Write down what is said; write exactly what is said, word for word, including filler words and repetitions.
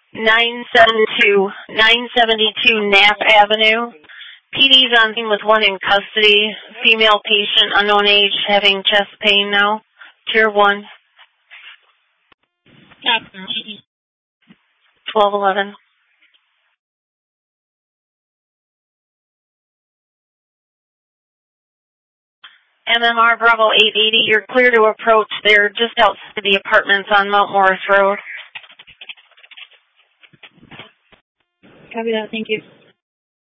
nine seventy-two, nine seventy-two Knapp Avenue. P D's on scene with one in custody. Female patient, unknown age, having chest pain now. Tier one. twelve eleven. M M R Bravo eight eighty, you're clear to approach. They're just outside the apartments on Mount Morris Road. Copy that, thank you.